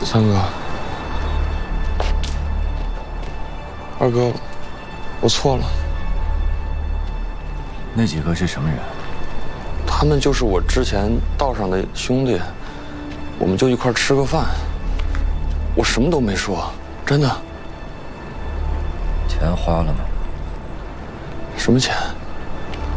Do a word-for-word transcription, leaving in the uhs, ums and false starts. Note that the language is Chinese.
三哥，二哥，我错了。 那几个是什么人？ 他们就是我之前道上的兄弟，我们就一块吃个饭。我什么都没说，真的。 钱花了吗？ 什么钱？